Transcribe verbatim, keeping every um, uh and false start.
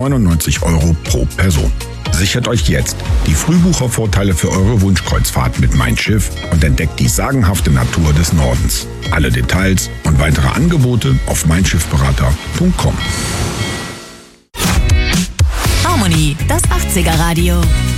neunundneunzig Euro pro Person. Sichert euch jetzt die Frühbuchervorteile für eure Wunschkreuzfahrt mit Mein Schiff und entdeckt die sagenhafte Natur des Nordens. Alle Details und weitere Angebote auf mein schiffberater punkt com. Harmonie, das achtziger Radio.